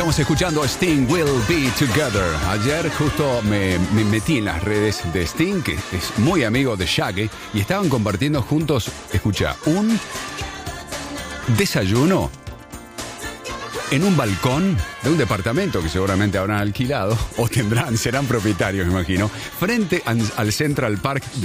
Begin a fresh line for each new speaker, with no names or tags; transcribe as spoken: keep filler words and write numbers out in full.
Estamos escuchando Sting, Will Be Together. Ayer justo me, me metí en las redes de Sting, que es muy amigo de Shaggy, y estaban compartiendo juntos, escucha, un desayuno en un balcón de un departamento que seguramente habrán alquilado o tendrán, serán propietarios, me imagino, frente al Central Park de